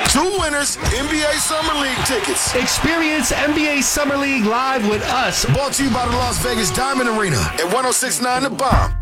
2 winners, NBA Summer League tickets. Experience NBA Summer League live with us. Brought to you by the Las Vegas Diamond Arena at 106.9 The Bomb.